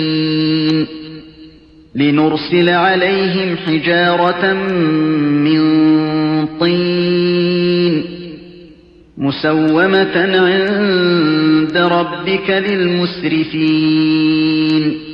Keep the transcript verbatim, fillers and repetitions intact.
لنرسل عليهم حجارة من طين مسومة عند ربك للمسرفين